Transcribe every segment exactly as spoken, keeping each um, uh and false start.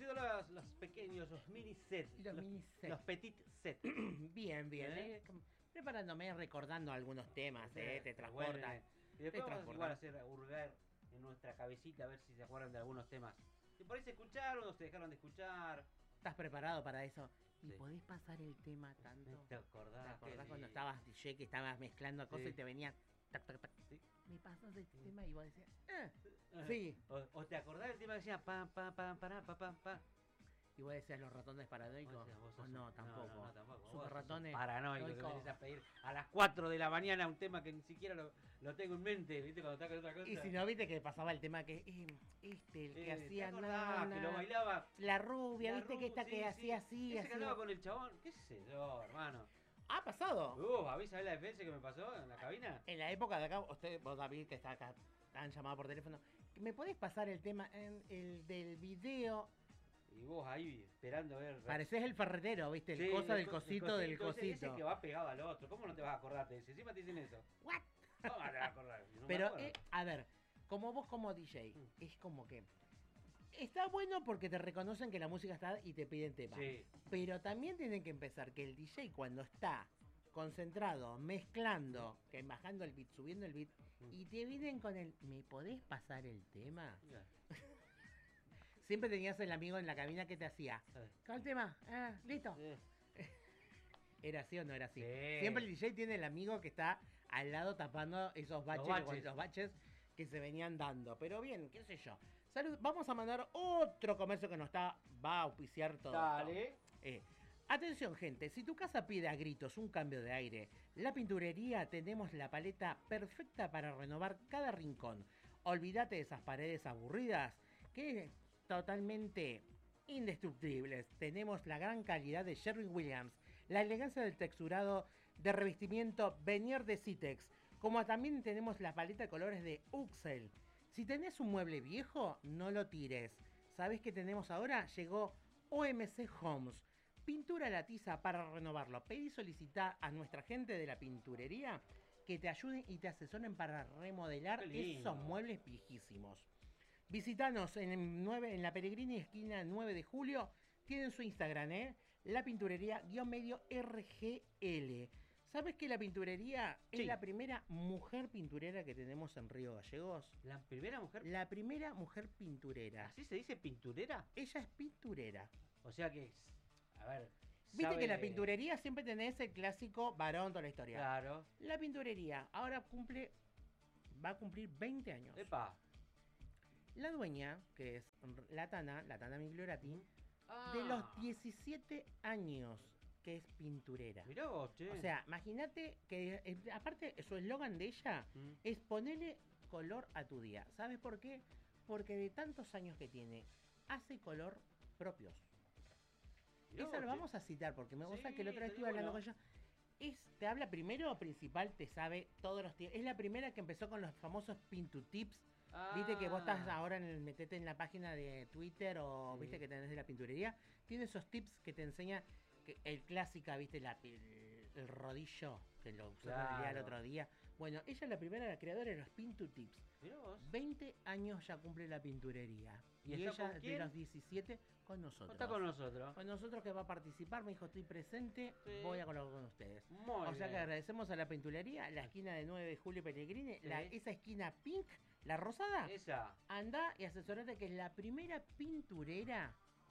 sido los, los pequeños, los mini sets? Los, los mini sets. Los petit sets. Bien, bien. ¿Eh? Eh, preparándome, recordando algunos temas, eh, te transportan. Bueno, y después te vamos igual a hacer hurgar en nuestra cabecita a ver si se acuerdan de algunos temas. Que por ahí se escucharon o se dejaron de escuchar. ¿Estás preparado para eso? ¿Y sí. podés pasar el tema tanto? ¿Te acordás? ¿Te acordás cuando estabas D J que estabas mezclando cosas sí. y te venían tac, tac, tac? ¿Sí? Me pasas este sí. tema y vos decías, ah, sí. O, o te acordás del tema que decía pam, pam, pam, pam, pam, pam, pam. Y vos decías los ratones paranoicos. O oh, no, tampoco. No, no, no, tampoco. Super ratones paranoicos. Que venís a pedir a las cuatro de la mañana un tema que ni siquiera lo, lo tengo en mente, ¿viste? Cuando está con otra cosa. Y si no, viste que pasaba el tema que eh, este, el que eh, hacía nada. Que lo bailaba. La rubia, la viste rub, que esta sí, que sí. hacía así. Ese así. que andaba con el chabón. ¿Qué sé yo, hermano? ¿Ha pasado? Uh, ¿a mí sabés la defensa que me pasó en la cabina? En la época de acá, usted, vos David, que está acá, han llamado por teléfono. ¿Me podés pasar el tema en el del video? Y vos ahí esperando a ver. Parecés el ferretero, ¿viste? El sí, cosa el, del cosito, el cosito del cosito. Ese, ese que va pegado al otro. ¿Cómo no te vas a acordar de ese? Encima te dicen eso. ¿What? ¿Cómo te vas a acordar? No Pero, eh, a ver, como vos como D J, mm. es como que... Está bueno porque te reconocen que la música está y te piden temas. Sí. Pero también tienen que empezar que el D J cuando está concentrado, mezclando, que bajando el beat, subiendo el beat, mm. y te vienen con el... ¿Me podés pasar el tema? Yeah. Siempre tenías el amigo en la cabina que te hacía. ¿Con el tema? Ah, listo. Sí. ¿Era así o no era así? Sí. Siempre el D J tiene el amigo que está al lado tapando esos baches, los baches, los baches que se venían dando. Pero bien, qué sé yo. Salud. Vamos a mandar otro comercio que nos está, va a auspiciar todo. Dale. Eh, atención, gente. Si tu casa pide a gritos un cambio de aire, La Pinturería tenemos la paleta perfecta para renovar cada rincón. Olvídate de esas paredes aburridas que... totalmente indestructibles. Tenemos la gran calidad de Sherwin-Williams, la elegancia del texturado de revestimiento Venier de Citex, como también tenemos la paleta de colores de Uxel. Si tenés un mueble viejo, no lo tires. ¿Sabés qué tenemos ahora? Llegó O M C Homes. Pintura a la tiza para renovarlo. Pedí y solicitá a nuestra gente de la pinturería que te ayuden y te asesoren para remodelar esos muebles viejísimos. Visítanos en, el nueve, en la Peregrini, esquina nueve de julio. Tienen su Instagram, ¿eh? La Pinturería guión medio R G L. ¿Sabes que la pinturería sí. es la primera mujer pinturera que tenemos en Río Gallegos? ¿La primera mujer? La primera mujer pinturera. ¿Así se dice pinturera? Ella es pinturera. O sea que, a ver... Viste sabe... que la pinturería siempre tenés el clásico varón toda la historia. Claro. La pinturería ahora cumple... va a cumplir veinte años. ¡Epa! La dueña, que es la Tana, la Tana Migliorati, ah. de los diecisiete años que es pinturera. Mirá vos, che. O sea, imagínate que, eh, aparte, su eslogan de ella mm. es ponerle color a tu día. ¿Sabes por qué? Porque de tantos años que tiene, hace color propios. Mirá Esa vos, lo vamos che. a citar, porque me gusta sí, que la otra vez estuve hablando bueno. con ella. Es, te habla primero, principal, te sabe todos los tips. Es la primera que empezó con los famosos Pintu Tips. Ah. Viste que vos estás ahora en el, metete en la página de Twitter o sí. viste que tenés de la pinturería. Tiene esos tips que te enseña que el clásica, viste, la, el, el rodillo que lo usó claro. el otro día. Bueno, ella es la primera, la creadora de los Pintu Tips. Mirá vos. veinte años ya cumple la pinturería. Y, y ella con de los diecisiete con nosotros. Está con nosotros. Con nosotros que va a participar, me dijo, estoy presente, sí. voy a colaborar con ustedes. Muy o bien. sea que agradecemos a la pinturería, la esquina de nueve de julio Pellegrini, sí. la, esa esquina pink. La rosada, esa. Anda y asesorate que es la primera pinturera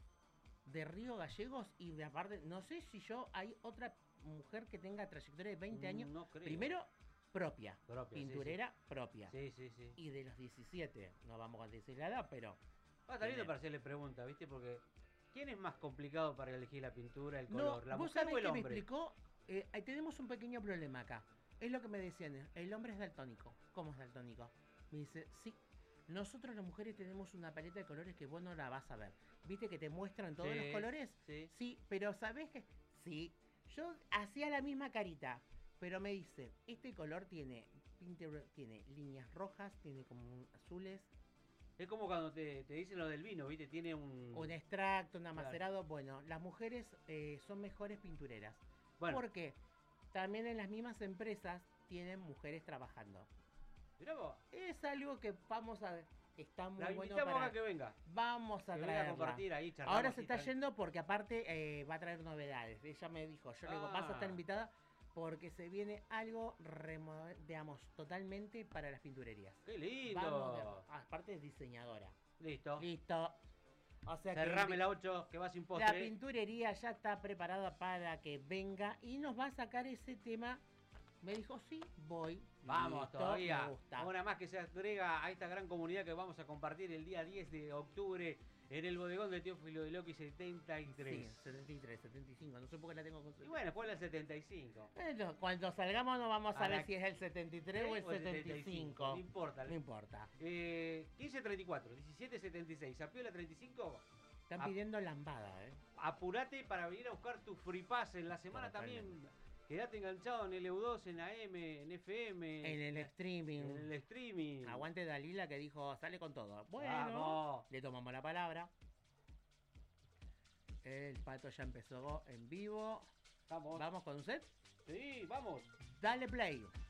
de Río Gallegos y de aparte, no sé si yo hay otra mujer que tenga trayectoria de veinte años. No creo. Primero, propia. propia pinturera sí, sí. propia. Sí, sí, sí. Y de los diecisiete, no vamos a decir la edad, pero... Ah, está lindo para hacerle preguntas, ¿viste? Porque ¿quién es más complicado para elegir la pintura, el color? No, ¿La ¿vos mujer sabés o el que hombre? me explicó? Eh, tenemos un pequeño problema acá. Es lo que me decían, el hombre es daltónico. ¿Cómo es daltónico? Me dice, sí, nosotros las mujeres tenemos una paleta de colores que vos no la vas a ver. ¿Viste que te muestran todos sí, los colores? Sí. Sí, pero ¿sabés qué? Sí, yo hacía la misma carita, pero me dice, este color tiene, tiene líneas rojas, tiene como azules. Es como cuando te, te dicen lo del vino, ¿viste? Tiene un... Un extracto, un claro. amacerado. Bueno, las mujeres eh, son mejores pintureras. Bueno. ¿Por qué? También en las mismas empresas tienen mujeres trabajando. Mirá vos. Es algo que vamos a ver. está muy La bueno invitamos para... a que venga. Vamos a Que venga a traerla. compartir ahí, charlamos Ahora se y está tal. yendo porque aparte eh, va a traer novedades. Ella me dijo, yo le digo, vas a estar Ah. invitada porque se viene algo, remo- digamos, totalmente para las pinturerías. ¡Qué lindo! Vamos, de- aparte es diseñadora. Listo. Listo. O sea que Cerrame la ocho, que va sin la postre. pinturería ya está preparada para que venga y nos va a sacar ese tema. Me dijo, sí, voy. Vamos Listo, todavía. me gusta. Una más que se agrega a esta gran comunidad que vamos a compartir el día diez de octubre en el bodegón de Teófilo de Loki setenta y tres. Sí, setenta y tres, setenta y cinco, no sé por qué la tengo con... Y bueno, fue el setenta y cinco. Bueno, cuando salgamos no vamos a, A ver la- si es el setenta y tres o el setenta y cinco. No importa. No importa. Eh, quince treinta y cuatro, diecisiete setenta y seis, Zapiola treinta y cinco. Están Ap- pidiendo lambada, ¿eh? Apurate para venir a buscar tu free pass en la semana. Totalmente. También. Quedate enganchado en el E U dos, en A M, en F M. En el streaming. En el streaming. Aguante Dalila que dijo, sale con todo. Bueno, Vamos. le tomamos la palabra. El pato ya empezó en vivo. Vamos. Vamos con un set. Sí, vamos. Dale play.